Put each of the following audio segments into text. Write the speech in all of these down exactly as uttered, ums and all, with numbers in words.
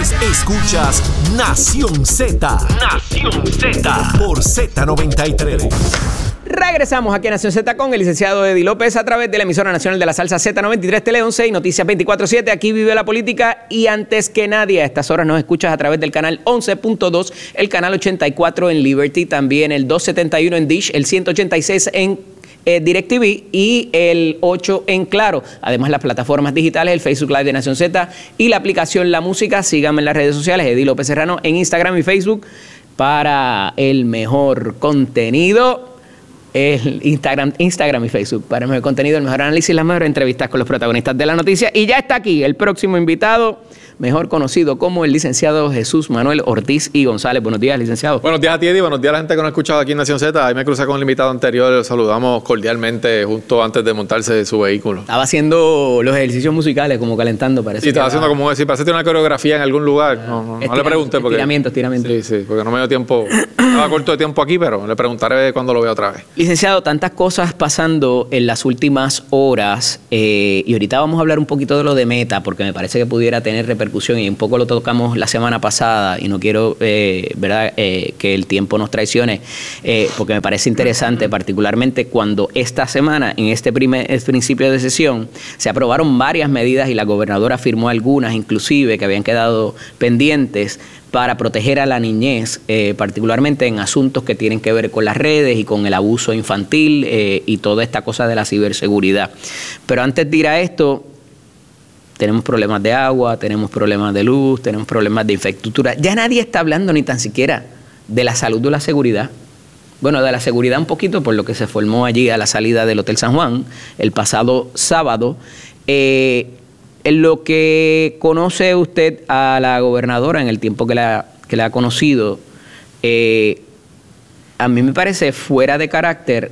tardes escuchas Nación Z. Nación Z. Por Z noventa y tres. Regresamos aquí a Nación Z con el licenciado Eddie López a través de la emisora nacional de la salsa Z noventa y tres Tele once y Noticias veinticuatro siete. Aquí vive la política y antes que nadie a estas horas nos escuchas a través del canal once punto dos, el canal ochenta y cuatro en Liberty, también el doscientos setenta y uno en Dish, el ciento ochenta y seis en eh, DirecTV y el ocho en Claro. Además las plataformas digitales, el Facebook Live de Nación Z y la aplicación La Música. Síganme en las redes sociales, Eddie López Serrano en Instagram y Facebook para el mejor contenido. El Instagram, Instagram y Facebook para el mejor contenido, el mejor análisis, las mejores entrevistas con los protagonistas de la noticia. Y ya está aquí el próximo invitado, mejor conocido como el licenciado Jesús Manuel Ortiz y González. Buenos días, licenciado. Buenos días a ti, Eddie. Buenos días a la gente que nos ha escuchado aquí en Nación Z. Ahí me crucé con el invitado anterior. Los saludamos cordialmente justo antes de montarse de su vehículo. Estaba haciendo los ejercicios musicales, como calentando, parece. Sí, estaba haciendo como decir, parece que tiene una coreografía en algún lugar. No, no, no le pregunté porque... Estiramientos, estiramientos. Sí, sí, porque no me dio tiempo. Estaba corto de tiempo aquí, pero le preguntaré cuando lo vea otra vez. Licenciado, tantas cosas pasando en las últimas horas eh, y ahorita vamos a hablar un poquito de lo de Meta, porque me parece que pudiera tener repercusión y un poco lo tocamos la semana pasada y no quiero eh, ¿verdad? Eh, que el tiempo nos traicione, eh, porque me parece interesante, particularmente cuando esta semana, en este primer este principio de sesión, se aprobaron varias medidas y la gobernadora firmó algunas, inclusive, que habían quedado pendientes para proteger a la niñez, eh, particularmente en asuntos que tienen que ver con las redes y con el abuso infantil eh, y toda esta cosa de la ciberseguridad. Pero antes de ir a esto, tenemos problemas de agua, tenemos problemas de luz, tenemos problemas de infraestructura. Ya nadie está hablando ni tan siquiera de la salud o la seguridad. Bueno, de la seguridad un poquito por lo que se formó allí a la salida del Hotel San Juan el pasado sábado. Eh, en lo que conoce usted a la gobernadora en el tiempo que la, que la ha conocido, eh, a mí me parece fuera de carácter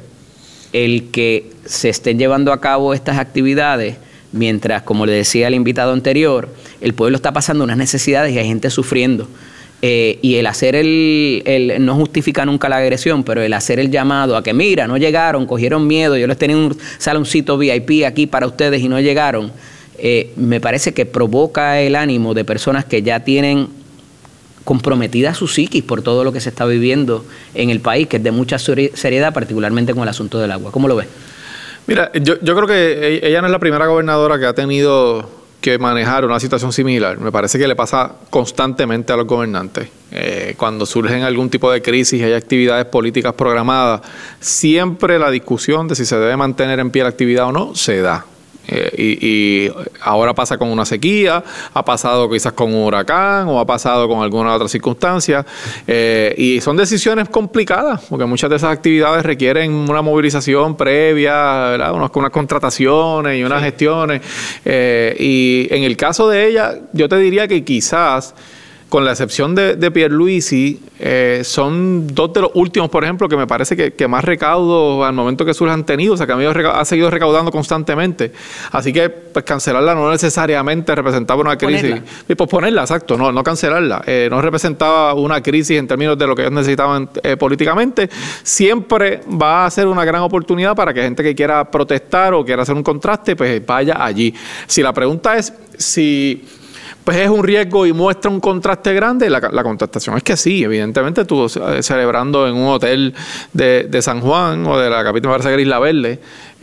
el que se estén llevando a cabo estas actividades mientras, como le decía el invitado anterior, el pueblo está pasando unas necesidades y hay gente sufriendo. Eh, y el hacer el, el, no justifica nunca la agresión, pero el hacer el llamado a que, mira, no llegaron, cogieron miedo, yo les tenía un saloncito V I P aquí para ustedes y no llegaron, eh, me parece que provoca el ánimo de personas que ya tienen comprometida su psiquis por todo lo que se está viviendo en el país, que es de mucha seriedad, particularmente con el asunto del agua. ¿Cómo lo ves? Mira, yo, yo creo que ella no es la primera gobernadora que ha tenido que manejar una situación similar. Me parece que le pasa constantemente a los gobernantes. Eh, cuando surgen algún tipo de crisis y hay actividades políticas programadas, siempre la discusión de si se debe mantener en pie la actividad o no se da. Eh, y, y ahora pasa con una sequía, ha pasado quizás con un huracán o ha pasado con alguna otra circunstancia, eh, y son decisiones complicadas porque muchas de esas actividades requieren una movilización previa, ¿verdad? Unas, unas contrataciones y unas sí. gestiones, eh, y en el caso de ella yo te diría que quizás con la excepción de, de Pierluisi, eh, son dos de los últimos, por ejemplo, que me parece que, que más recaudos al momento que surjan han tenido, o sea, que ha, ha seguido recaudando constantemente. Así que, pues, cancelarla no necesariamente representaba una crisis. Ponerla. Y posponerla, exacto, no, no cancelarla. Eh, no representaba una crisis en términos de lo que ellos necesitaban eh, políticamente. Siempre va a ser una gran oportunidad para que gente que quiera protestar o quiera hacer un contraste, pues vaya allí. Si la pregunta es si... pues es un riesgo y muestra un contraste grande, la, la contestación es que sí, evidentemente tú eh, celebrando en un hotel de, de San Juan o de la capital, me parece que era Isla Verde,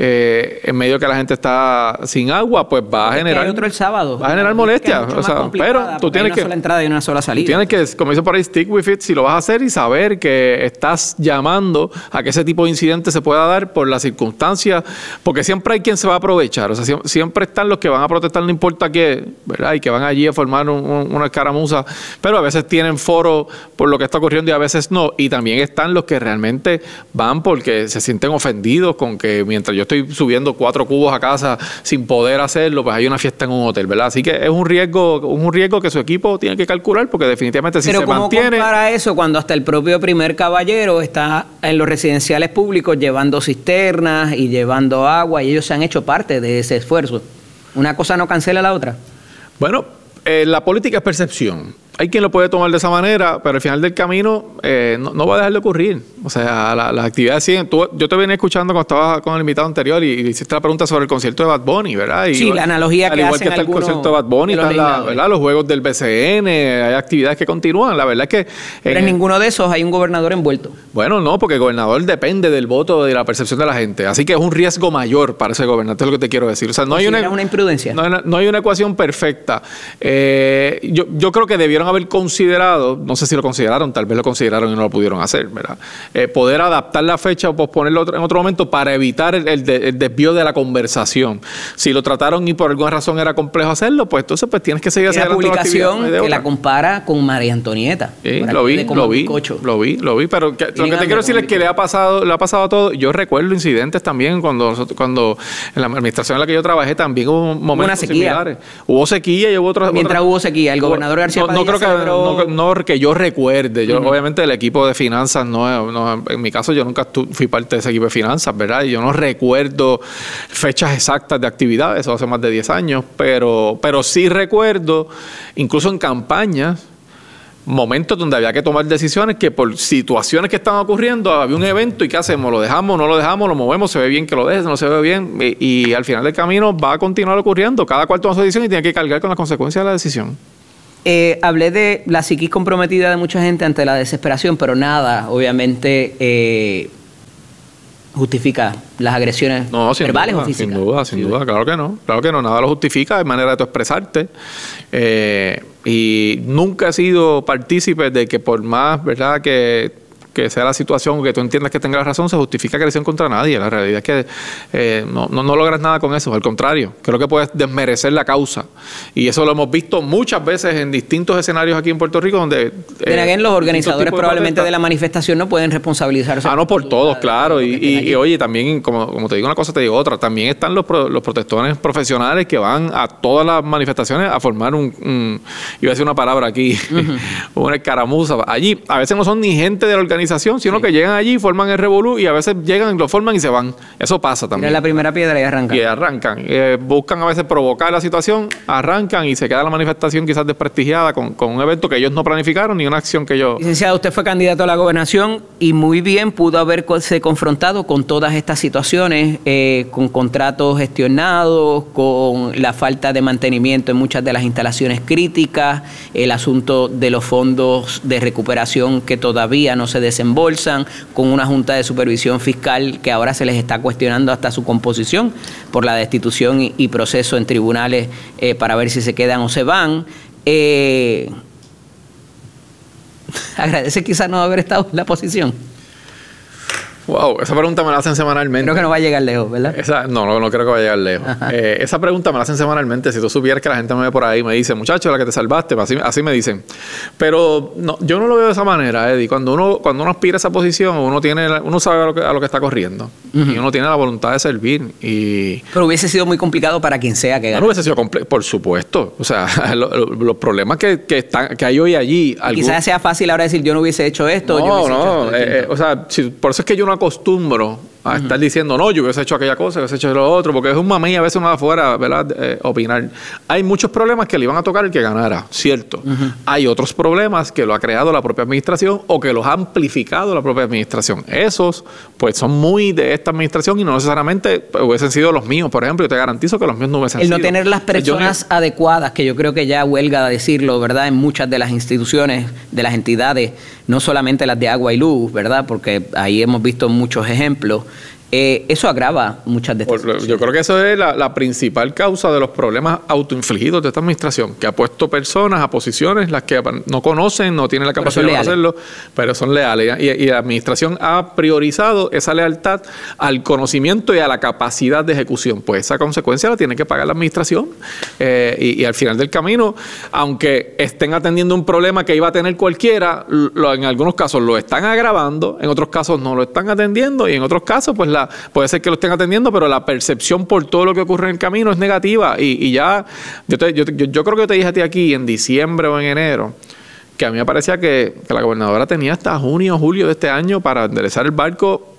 eh, en medio que la gente está sin agua, pues va a generar... Hay otro el sábado. Va a generar molestia, o sea, pero tú tienes que... Hay una sola entrada y una sola salida. Tienes que, como dice por ahí, stick with it si lo vas a hacer y saber que estás llamando a que ese tipo de incidente se pueda dar por las circunstancias, porque siempre hay quien se va a aprovechar, o sea, siempre, siempre están los que van a protestar, no importa qué, ¿verdad? Y que van allí a formar un, un, una escaramuza, pero a veces tienen foro por lo que está ocurriendo y a veces no, y también están los que realmente van porque se sienten ofendidos con que mientras yo estoy subiendo cuatro cubos a casa sin poder hacerlo, pues hay una fiesta en un hotel, ¿verdad? Así que es un riesgo, un riesgo que su equipo tiene que calcular, porque definitivamente si pero se ¿cómo mantiene... compara eso cuando hasta el propio primer caballero está en los residenciales públicos llevando cisternas y llevando agua, y ellos se han hecho parte de ese esfuerzo? ¿Una cosa no cancela la otra? Bueno, eh, la política es percepción. hay quien lo puede tomar de esa manera, pero al final del camino eh, no, no va a dejar de ocurrir. O sea, la, las actividades siguen. Tú, yo te venía escuchando cuando estaba con el invitado anterior y, y hiciste la pregunta sobre el concierto de Bad Bunny, ¿verdad? Y, sí, la analogía que hacen al igual que está el concierto de Bad Bunny, están la, ¿verdad? Los juegos del B C N, hay actividades que continúan. La verdad es que... Pero en eh, ninguno de esos hay un gobernador envuelto. Bueno, no, porque el gobernador depende del voto, de la percepción de la gente. Así que es un riesgo mayor para ese gobernante, es lo que te quiero decir. O sea, no hay una, una imprudencia. No hay una, no hay una ecuación perfecta. Eh, yo, yo creo que debieron haber considerado, no sé si lo consideraron, tal vez lo consideraron y no lo pudieron hacer, ¿verdad? Eh, poder adaptar la fecha o posponerlo en otro momento para evitar el, el, de, el desvío de la conversación. Si lo trataron y por alguna razón era complejo hacerlo, pues entonces pues tienes que seguir haciendo la publicación la que la compara con María Antonieta. Sí, lo vi, lo vi, lo vi, lo vi, pero que, lo que te quiero decir es que le ha pasado, le ha pasado a todo. Yo recuerdo incidentes también cuando nosotros, cuando en la administración en la que yo trabajé también hubo momentos una sequía. similares. Hubo sequía y hubo otras. Mientras otra, hubo sequía, el gobernador García no, Padilla no creo que celebró... no, no que yo recuerde. Yo, uh-huh. Obviamente el equipo de finanzas no, no, en mi caso yo nunca fui parte de ese equipo de finanzas, ¿verdad? Y yo no recuerdo fechas exactas de actividades, eso hace más de diez años, pero, pero sí recuerdo, incluso en campañas, momentos donde había que tomar decisiones que por situaciones que estaban ocurriendo había un evento y ¿qué hacemos? ¿Lo dejamos? ¿No lo dejamos? ¿Lo movemos? ¿Se ve bien que lo dejes? ¿No se ve bien? Y, y al final del camino va a continuar ocurriendo. Cada cual toma su decisión y tiene que cargar con las consecuencias de la decisión. Eh, hablé de la psiquis comprometida de mucha gente ante la desesperación, pero nada, obviamente, eh, justifica las agresiones no, sin verbales duda, o físicas. Sin duda, sin sí, duda, claro que no. Claro que no, nada lo justifica, es manera de tú expresarte. Eh, y nunca he sido partícipe de que por más, ¿verdad?, que... que sea la situación, que tú entiendas que tengas razón, se justifica agresión contra nadie. La realidad es que eh, no, no, no logras nada con eso, al contrario, creo que puedes desmerecer la causa. Y eso lo hemos visto muchas veces en distintos escenarios aquí en Puerto Rico, donde... Eh, again, los organizadores probablemente de, de la manifestación no pueden responsabilizarse. Ah, no, por todos, claro. Y, y, y oye, también, como, como te digo una cosa, te digo otra, también están los, pro, los protectores profesionales que van a todas las manifestaciones a formar un... un iba a decir una palabra aquí, uh-huh. una escaramuza. Allí, a veces no son ni gente de la organización, sino sí. que llegan allí, forman el revolú y a veces llegan, lo forman y se van. Eso pasa también. Tiran la primera piedra y arrancan. Y arrancan. Eh, buscan a veces provocar la situación, arrancan y se queda la manifestación quizás desprestigiada con, con un evento que ellos no planificaron ni una acción que ellos... Licenciado, usted fue candidato a la gobernación y muy bien pudo haberse confrontado con todas estas situaciones, eh, con contratos gestionados, con la falta de mantenimiento en muchas de las instalaciones críticas, el asunto de los fondos de recuperación que todavía no se desembolsan, con una junta de supervisión fiscal que ahora se les está cuestionando hasta su composición por la destitución y, y proceso en tribunales eh, para ver si se quedan o se van. Eh, agradece quizás no haber estado en la posición. Wow, esa pregunta me la hacen semanalmente. Creo que no va a llegar lejos, ¿verdad? Esa, no, no, no creo que vaya a llegar lejos. Eh, esa pregunta me la hacen semanalmente. Si tú supieras que la gente me ve por ahí y me dice, muchacho, la que te salvaste, así, así me dicen. Pero no, yo no lo veo de esa manera, Eddie. Cuando uno, cuando uno aspira a esa posición, uno tiene, uno sabe a lo que, a lo que está corriendo. Uh-huh. Y uno tiene la voluntad de servir. Y... Pero hubiese sido muy complicado para quien sea que gane. No, no hubiese sido complicado, por supuesto. O sea, lo, lo, los problemas que, que, están, que hay hoy allí... Algún... Quizás sea fácil ahora decir, yo no hubiese hecho esto. No, yo hubiese no. hecho esto Eh, o sea, si, por eso es que yo no acostumbro a uh-huh. estar diciendo, no, yo hubiese hecho aquella cosa, hubiese hecho lo otro, porque es un mamey a veces uno de afuera, ¿verdad?, eh, opinar. Hay muchos problemas que le iban a tocar el que ganara, cierto. Uh-huh. Hay otros problemas que lo ha creado la propia administración o que los ha amplificado la propia administración. Esos, pues, son muy de esta administración y no necesariamente pues, hubiesen sido los míos, por ejemplo. Yo te garantizo que los míos no hubiesen sido. El no tener las personas yo, adecuadas, que yo creo que ya huelga decirlo, ¿verdad?, en muchas de las instituciones, de las entidades, no solamente las de agua y luz, ¿verdad?, porque ahí hemos visto muchos ejemplos. Eh, eso agrava muchas de estas cosas. Yo creo que eso es la, la principal causa de los problemas autoinfligidos de esta administración, que ha puesto personas a posiciones las que no conocen, no tienen la capacidad de hacerlo, pero son leales. Y, y la administración ha priorizado esa lealtad al conocimiento y a la capacidad de ejecución. Pues esa consecuencia la tiene que pagar la administración. Eh, y, y al final del camino, aunque estén atendiendo un problema que iba a tener cualquiera, lo, en algunos casos lo están agravando, en otros casos no lo están atendiendo y en otros casos pues la puede ser que lo estén atendiendo, pero la percepción por todo lo que ocurre en el camino es negativa. Y, y ya, yo, te, yo, yo, yo creo que te dije a ti aquí en diciembre o en enero, que a mí me parecía que, que la gobernadora tenía hasta junio o julio de este año para enderezar el barco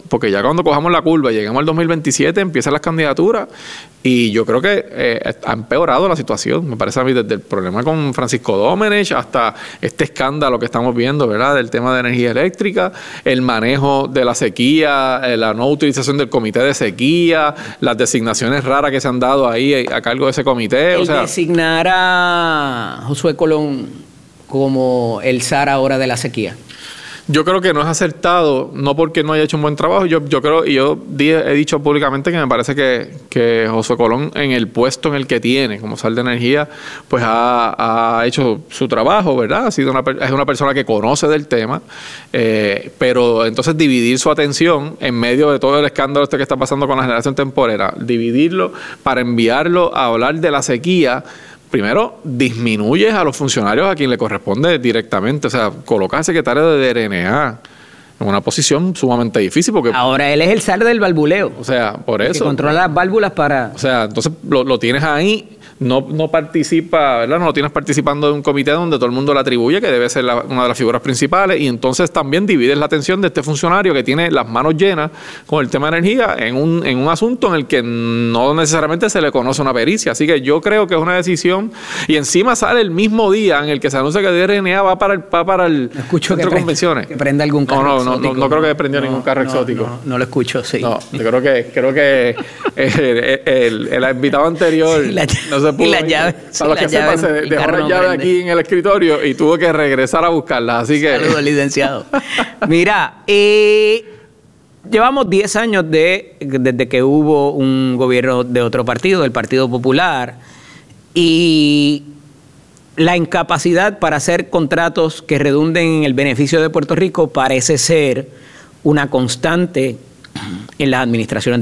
porque ya cuando cojamos la curva y lleguemos al dos mil veintisiete empiezan las candidaturas y yo creo que eh, ha empeorado la situación, me parece a mí, desde el problema con Francisco Domenech hasta este escándalo que estamos viendo, ¿verdad?, del tema de energía eléctrica, el manejo de la sequía, eh, la no utilización del comité de sequía, las designaciones raras que se han dado ahí a cargo de ese comité. El o sea, designar a Josué Colón como el zar ahora de la sequía. Yo creo que no es acertado, no porque no haya hecho un buen trabajo. Yo, yo creo, y yo di, he dicho públicamente que me parece que, que Josué Colón, en el puesto en el que tiene como zar de energía, pues ha, ha hecho su trabajo, ¿verdad? Ha sido una, es una persona que conoce del tema, eh, pero entonces dividir su atención en medio de todo el escándalo este que está pasando con la generación temporera, dividirlo para enviarlo a hablar de la sequía. Primero, disminuyes a los funcionarios a quien le corresponde directamente. O sea, coloca al secretario de D R N A en una posición sumamente difícil porque... Ahora él es el zar del balbuleo. O sea, por eso... Que controla las válvulas para... O sea, entonces lo, lo tienes ahí... No, no participa, ¿verdad? No lo tienes participando de un comité donde todo el mundo le atribuye que debe ser la, una de las figuras principales y entonces también divides la atención de este funcionario que tiene las manos llenas con el tema de energía en un, en un asunto en el que no necesariamente se le conoce una pericia. Así que yo creo que es una decisión y encima sale el mismo día en el que se anuncia que D R N A va para el, va para el escucho centro de convenciones. Que prenda algún carro no, no, no, exótico. No, no creo que prendió no, ningún carro no, exótico. No, no lo escucho, sí. No, yo creo que, creo que el, el, el invitado anterior la, no se pudo... Y las llaves. Para los que sepan, se dejó la llave aquí en el escritorio y tuvo que regresar a buscarla. Así que... Saludos, licenciado. Mira, eh, llevamos diez años de, desde que hubo un gobierno de otro partido, del Partido Popular, y la incapacidad para hacer contratos que redunden en el beneficio de Puerto Rico parece ser una constante en las administraciones